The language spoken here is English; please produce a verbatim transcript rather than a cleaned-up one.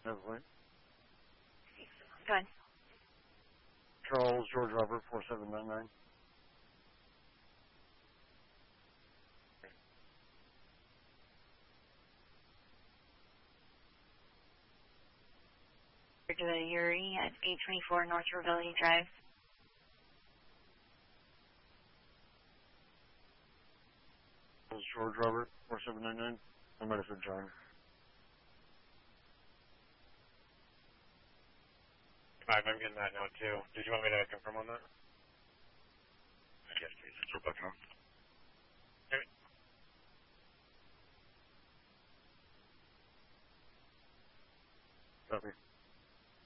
Definitely. Go ahead. Charles George Robert four seven nine nine. To the Yuri at eight twenty-four North Reveille Drive. Charles George Robert four seven nine nine. I might have said John. Five, I'm getting that now too. Did you want me to confirm on that? Yes, please. It's Rebecca. Okay. Copy.